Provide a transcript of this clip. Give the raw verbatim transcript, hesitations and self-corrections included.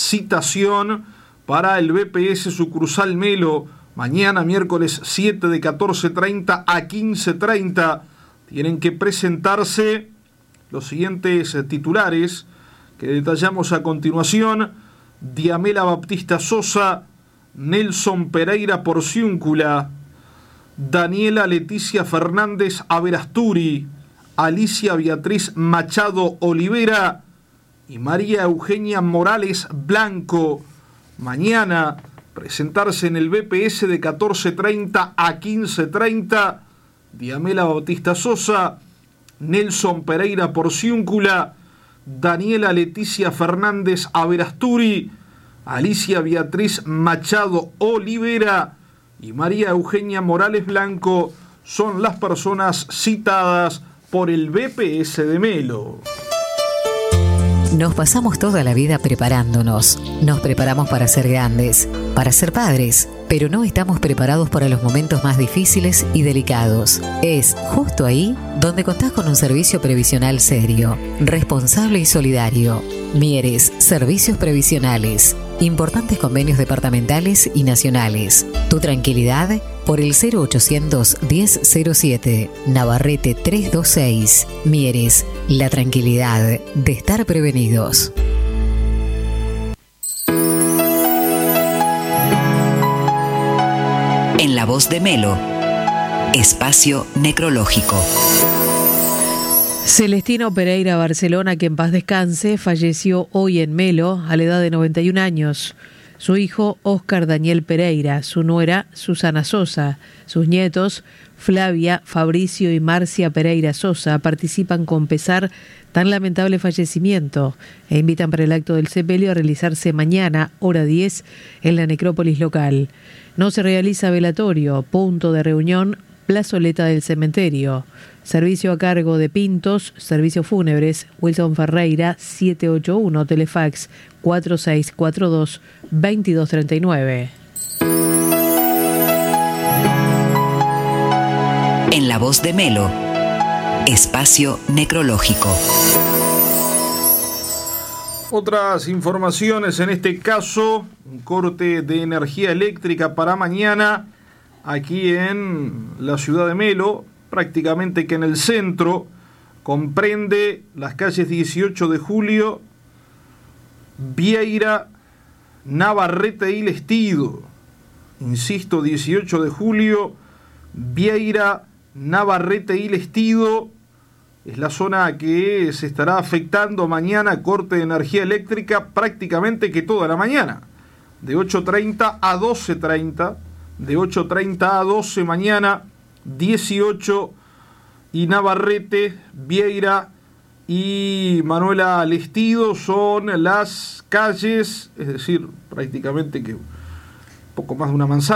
citación para el B P S sucursal Melo. Mañana, miércoles siete, de catorce treinta a quince treinta. Tienen que presentarse los siguientes titulares que detallamos a continuación: Diamela Baptista Sosa, Nelson Pereira Porciúncula, Daniela Leticia Fernández Averasturi, Alicia Beatriz Machado Olivera y María Eugenia Morales Blanco. Mañana presentarse en el B P S de catorce treinta a quince treinta. Diamela Bautista Sosa, Nelson Pereira Porciúncula, Daniela Leticia Fernández Averasturi, Alicia Beatriz Machado Olivera y María Eugenia Morales Blanco son las personas citadas por el B P S de Melo. Nos pasamos toda la vida preparándonos. Nos preparamos para ser grandes, para ser padres, pero no estamos preparados para los momentos más difíciles y delicados. Es justo ahí donde contás con un servicio previsional serio, responsable y solidario. Mieres Servicios Previsionales. Importantes convenios departamentales y nacionales. Tu tranquilidad por el cero ochocientos diez cero siete, Navarrete trescientos veintiséis. Mieres, la tranquilidad de estar prevenidos. En la voz de Melo, espacio necrológico. Celestino Pereira Barcelona, que en paz descanse, falleció hoy en Melo a la edad de noventa y un años. Su hijo, Óscar Daniel Pereira, su nuera, Susana Sosa, sus nietos, Flavia, Fabricio y Marcia Pereira Sosa, participan con pesar tan lamentable fallecimiento e invitan para el acto del sepelio a realizarse mañana, hora diez, en la necrópolis local. No se realiza velatorio, punto de reunión, plazoleta del cementerio. Servicio a cargo de Pintos, Servicios Fúnebres, Wilson Ferreira, siete ocho uno, Telefax cuatro seis cuatro dos, veintidós treinta y nueve. En la voz de Melo, espacio necrológico. Otras informaciones, en este caso, un corte de energía eléctrica para mañana aquí en la ciudad de Melo, prácticamente que en el centro. Comprende las calles dieciocho de julio, Vieira, Navarrete y Lestido. Insisto, dieciocho de julio, Vieira, Navarrete y Lestido. Es la zona que se estará afectando mañana, corte de energía eléctrica prácticamente que toda la mañana. De ocho treinta a doce treinta. De ocho treinta a doce mañana, dieciocho y Navarrete, Vieira y Manuela Lestido son las calles, es decir, prácticamente que poco más de una manzana.